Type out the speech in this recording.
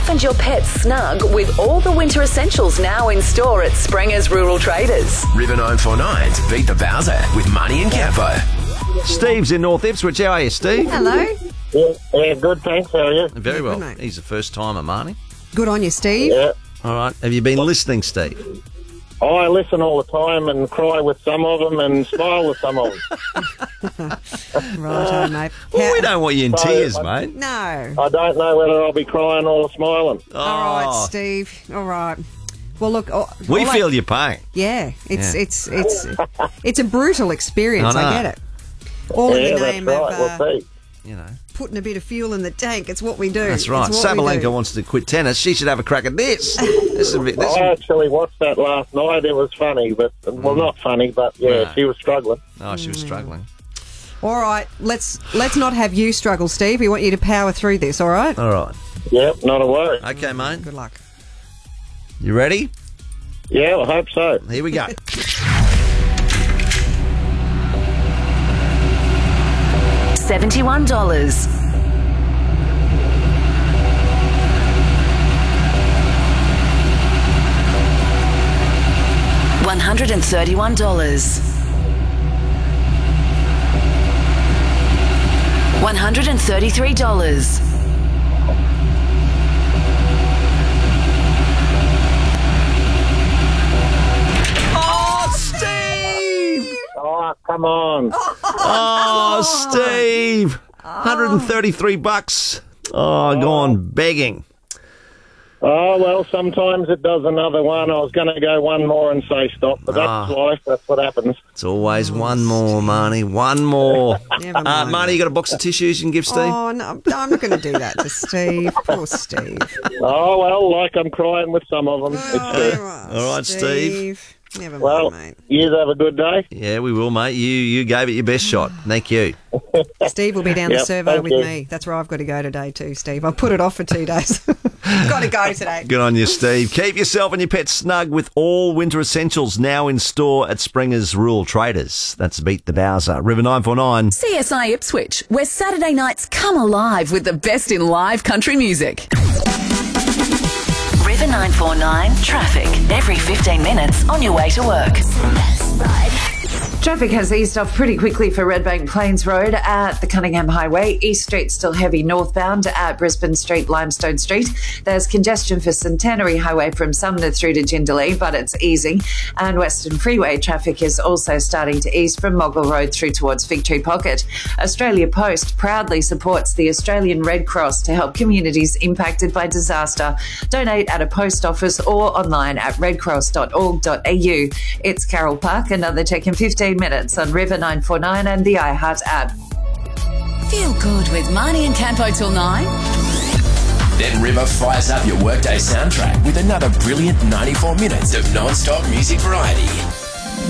yourself and your pets snug with all the winter essentials now in store at Springer's Rural Traders. River 949's Beat the Bowser with Money and Campo. Steve's in North Ipswich. How are you, Steve? Hello. Yeah, good, thanks. How are you? Very well. mate. He's the first timer, Marnie. Good on you, Steve. Yeah. All right. Have you been listening, Steve? I listen all the time and cry with some of them and smile with some of them. Righto, mate. Well, we don't want you in tears, mate. No. I don't know whether I'll be crying or smiling. All right, Steve. All right. Well, look. We feel your pain. Yeah. It's a brutal experience. I know. I get it. All in Yeah, the that's name right. of We'll see. You know. putting a bit of fuel in the tank. It's what we do. That's right. It's what we Sabalenka do. wants to quit tennis. She should have a crack at this. This I actually watched that last night. It was funny, but well, not funny, but yeah, No. she was struggling. Oh, she was struggling. All right, let's not have you struggle, Steve. We want you to power through this. All right. All right. Yep, not a worry. Okay, mate. Good luck. You ready? Yeah, I hope so. Here we go. $71. $131. $133. Oh, Steve! Oh, come on. Oh, Steve! $133. Oh, gone begging. Oh, well, sometimes it does another one. I was going to go one more and say stop, but that's life. That's what happens. It's always one more, Marnie. One more. Never mind. Marnie, you got a box of tissues you can give Steve? Oh, no, I'm not going to do that to Steve. Poor Steve. Oh, well, like I'm crying with some of them. It's good. All right, Steve. Never Well, mind, you have a good day. Yeah, we will, mate. You gave it your best shot. Thank you. mate. Steve will be down the Yep, servo thank with you. me. That's where I've got to go today too, Steve. I've put it off for 2 days. Got to go today. Good on you, Steve. Keep yourself and your pets snug with all winter essentials now in store at Springer's Rural Traders. That's Beat the Bowser. River 949. CSI Ipswich, where Saturday nights come alive with the best in live country music. River 949 traffic every 15 minutes on your way to work. Traffic has eased off pretty quickly for Redbank Plains Road at the Cunningham Highway. East Street still heavy northbound at Brisbane Street, Limestone Street. There's congestion for Centenary Highway from Sumner through to Jindalee, but it's easing. And Western Freeway traffic is also starting to ease from Moggle Road through towards Fig Tree Pocket. Australia Post proudly supports the Australian Red Cross to help communities impacted by disaster. Donate at a post office or online at redcross.org.au. It's Carol Park, another Tech in 15 minutes on River 949 and the iHeart app. Feel good with Marnie and Campo till 9. Then River fires up your workday soundtrack with another brilliant 94 minutes of non-stop music variety.